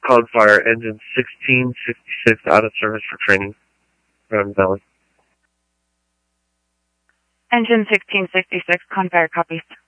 Confire, engine 1666, out of service for training. Ground Valley. Engine 1666, Confire, copy.